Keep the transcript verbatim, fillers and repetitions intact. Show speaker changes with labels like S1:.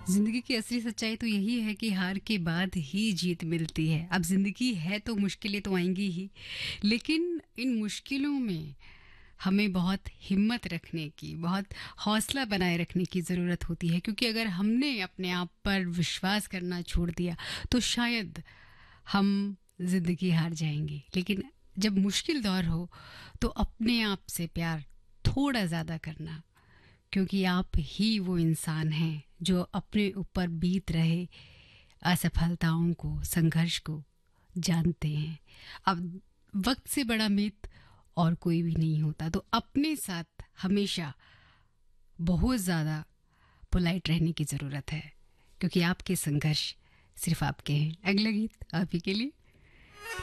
S1: जिंदगी की असली सच्चाई तो यही है कि हार के बाद ही जीत मिलती है। अब जिंदगी है तो मुश्किलें तो आएंगी ही, लेकिन इन मुश्किलों में हमें बहुत हिम्मत रखने की, बहुत हौसला बनाए रखने की ज़रूरत होती है, क्योंकि अगर हमने अपने आप पर विश्वास करना छोड़ दिया तो शायद हम ज़िंदगी हार जाएंगे। लेकिन जब मुश्किल दौर हो तो अपने आप से प्यार थोड़ा ज़्यादा करना, क्योंकि आप ही वो इंसान हैं जो अपने ऊपर बीत रहे असफलताओं को, संघर्ष को जानते हैं। अब वक्त से बड़ा मित्र और कोई भी नहीं होता, तो अपने साथ हमेशा बहुत ज़्यादा पोलाइट रहने की ज़रूरत है, क्योंकि आपके संघर्ष सिर्फ आपके हैं। अगला गीत आप ही के लिए।